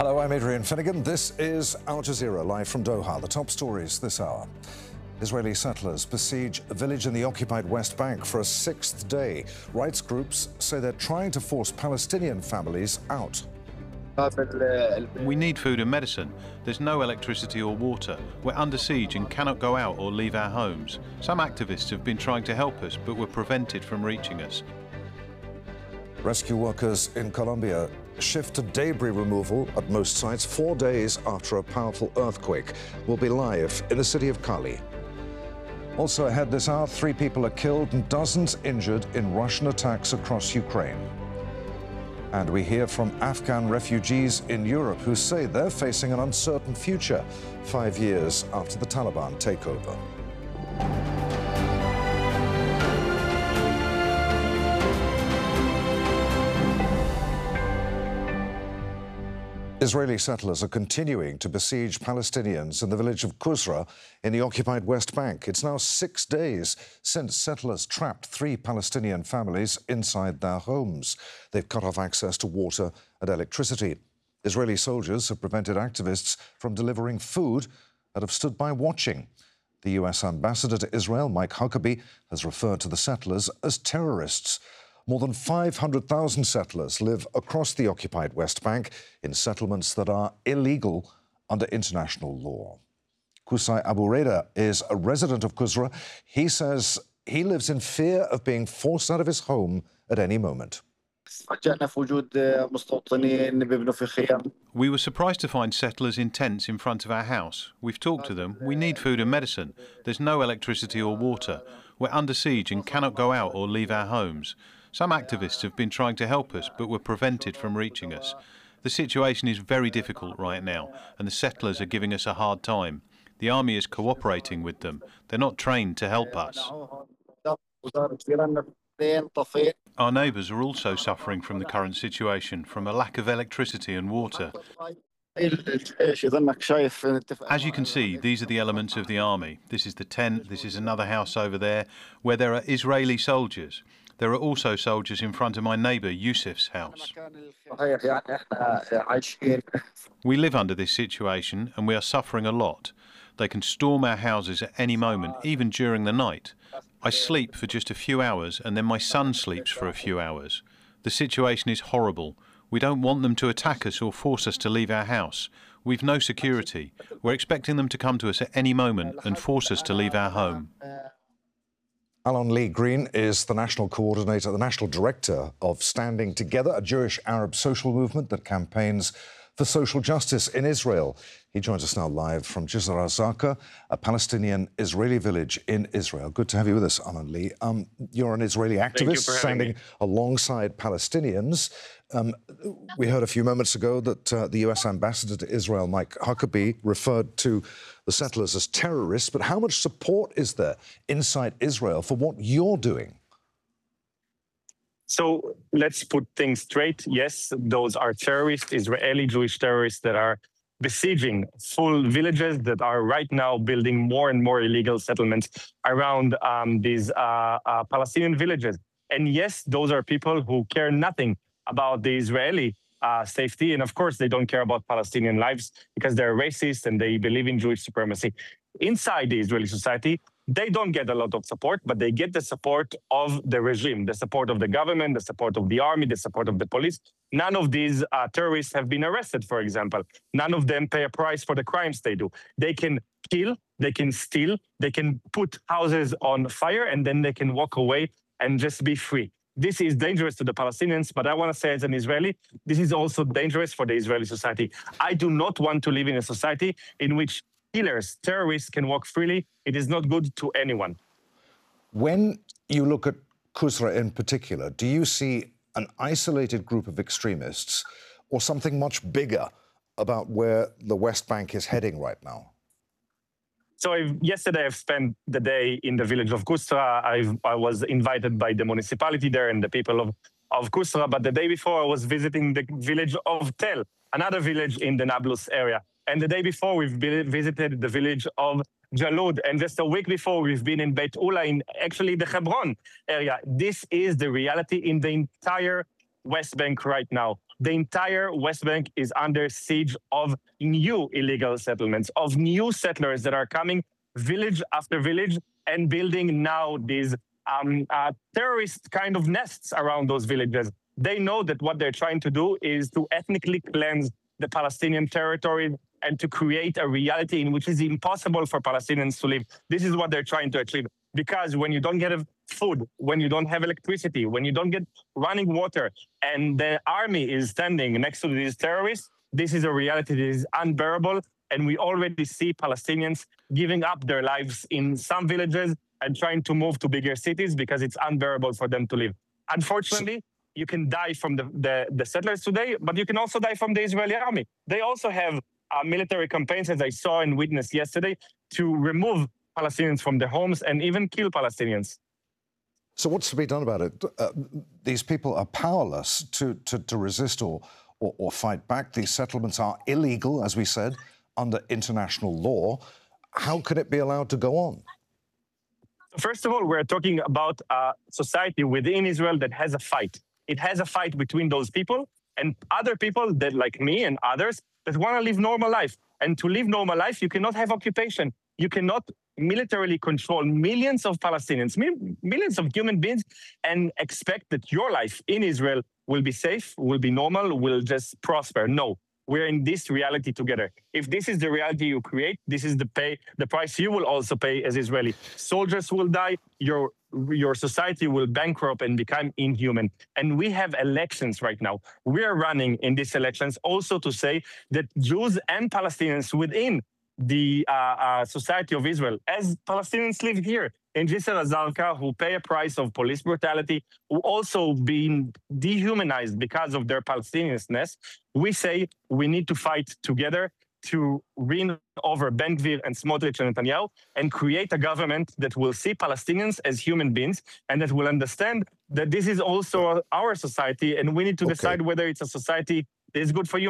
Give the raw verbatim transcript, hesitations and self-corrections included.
Hello, I'm Adrian Finnegan. This is Al Jazeera, live from Doha. The top stories this hour. Israeli settlers besiege a village in the occupied West Bank for a sixth day. Rights groups say they're trying to force Palestinian families out. We need food and medicine. There's no electricity or water. We're under siege and cannot go out or leave our homes. Some activists have been trying to help us, but were prevented from reaching us. Rescue workers in Colombia shift to debris removal at most sites four days after a powerful earthquake. Will be live in the city of Cali. Also ahead this hour, three people are killed and dozens injured in Russian attacks across Ukraine. And we hear from Afghan refugees in Europe who say they're facing an uncertain future five years after the Taliban takeover. Israeli settlers are continuing to besiege Palestinians in the village of Qusra in the occupied West Bank. It's now six days since settlers trapped three Palestinian families inside their homes. They've cut off access to water and electricity. Israeli soldiers have prevented activists from delivering food and have stood by watching. The U S ambassador to Israel, Mike Huckabee, has referred to the settlers as terrorists. More than five hundred thousand settlers live across the occupied West Bank in settlements that are illegal under international law. Qusay Abu Reda is a resident of Qusra. He says he lives in fear of being forced out of his home at any moment. We were surprised to find settlers in tents in front of our house. We've talked to them. We need food and medicine. There's no electricity or water. We're under siege and cannot go out or leave our homes. Some activists have been trying to help us, but were prevented from reaching us. The situation is very difficult right now, and the settlers are giving us a hard time. The army is cooperating with them. They're not trained to help us. Our neighbours are also suffering from the current situation, from a lack of electricity and water. As you can see, these are the elements of the army. This is the tent, this is another house over there, where there are Israeli soldiers. There are also soldiers in front of my neighbour Yusuf's house. We live under this situation and we are suffering a lot. They can storm our houses at any moment, even during the night. I sleep for just a few hours and then my son sleeps for a few hours. The situation is horrible. We don't want them to attack us or force us to leave our house. We've no security. We're expecting them to come to us at any moment and force us to leave our home. Alon Lee Green is the national coordinator, the national director of Standing Together, a Jewish Arab social movement that campaigns for social justice in Israel. He joins us now live from Jisr al-Zaka, a Palestinian-Israeli village in Israel. Good to have you with us, Alon Lee. Um, you're an Israeli activist standing alongside Palestinians. Um, we heard a few moments ago that uh, the U S ambassador to Israel, Mike Huckabee, referred to the settlers as terrorists. But how much support is there inside Israel for what you're doing? So let's put things straight. Yes, those are terrorists, Israeli Jewish terrorists that are besieging full villages that are right now building more and more illegal settlements around um, these uh, uh, Palestinian villages. And yes, those are people who care nothing about the Israeli uh, safety. And of course, they don't care about Palestinian lives because they're racist and they believe in Jewish supremacy. Inside the Israeli society, they don't get a lot of support, but they get the support of the regime, the support of the government, the support of the army, the support of the police. None of these uh, terrorists have been arrested, for example. None of them pay a price for the crimes they do. They can kill, they can steal, they can put houses on fire, and then they can walk away and just be free. This is dangerous to the Palestinians, but I want to say as an Israeli, this is also dangerous for the Israeli society. I do not want to live in a society in which killers, terrorists can walk freely. It is not good to anyone. When you look at Qusra in particular, do you see an isolated group of extremists or something much bigger about where the West Bank is heading right now? So I've, yesterday I've spent the day in the village of Qusra. I've, I was invited by the municipality there and the people of, of Qusra. But the day before I was visiting the village of Tel, another village in the Nablus area. And the day before we've been, visited the village of Jalud. And just a week before we've been in Beit Ula, in actually the Hebron area. This is the reality in the entire West Bank right now. the entire West Bank is under siege of new illegal settlements, of new settlers that are coming village after village and building now these um, uh, terrorist kind of nests around those villages. They know that what they're trying to do is to ethnically cleanse the Palestinian territory and to create a reality in which is impossible for Palestinians to live. This is what they're trying to achieve. Because when you don't get food, when you don't have electricity, when you don't get running water, and the army is standing next to these terrorists, this is a reality that is unbearable. And we already see Palestinians giving up their lives in some villages and trying to move to bigger cities because it's unbearable for them to live. Unfortunately, you can die from the, the, the settlers today, but you can also die from the Israeli army. They also have uh, military campaigns, as I saw and witnessed yesterday, to remove Palestinians from their homes and even kill Palestinians. So what's to be done about it? Uh, these people are powerless to, to, to resist or, or, or fight back. These settlements are illegal, as we said, under international law. How can it be allowed to go on? First of all, we're talking about a society within Israel that has a fight. It has a fight between those people and other people that, like me and others, that want to live normal life. And to live normal life, you cannot have occupation. You cannot militarily control millions of Palestinians, millions of human beings, and expect that your life in Israel will be safe, will be normal, will just prosper. No. We're in this reality together. If this is the reality you create, this is the pay, the price you will also pay as Israeli. Soldiers will die, your, your society will bankrupt and become inhuman. And we have elections right now. We are running in these elections also to say that Jews and Palestinians within the uh, uh, society of Israel, as Palestinians live here in Jisr al-Zarqa, who pay a price of police brutality, who also being dehumanized because of their Palestinianness, we say we need to fight together to win over Ben Gvir and Smotrich and Netanyahu and create a government that will see Palestinians as human beings and that will understand that this is also our society and we need to okay. decide whether it's a society that is good for you.